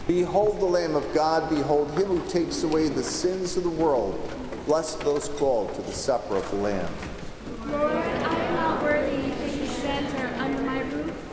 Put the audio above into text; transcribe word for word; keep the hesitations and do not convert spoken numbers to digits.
Behold the Lamb of God, behold him who takes away the sins of the world. Blessed those called to the supper of the Lamb. Lord, I am not worthy that you should enter under my roof,